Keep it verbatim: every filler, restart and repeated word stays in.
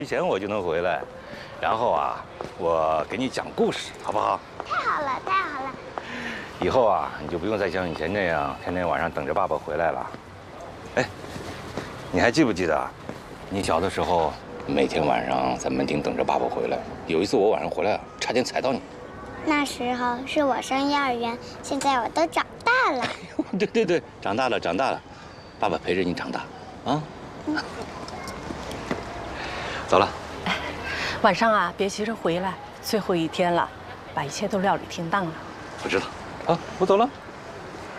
之前我就能回来，然后啊，我给你讲故事，好不好？ 太好了，太好了！ 以后啊，你就不用再像以前那样天天晚上等着爸爸回来了。哎，你还记不记得，你小的时候每天晚上在门厅等着爸爸回来？有一次我晚上回来啊，差点踩到你。 那时候是我上幼儿园，现在我都长大了。 对对对，长大了，长大了，爸爸陪着你长大，啊。嗯、走了。 哎，晚上啊，别急着回来，最后一天了，把一切都料理停当了。 我知道。好，我走了。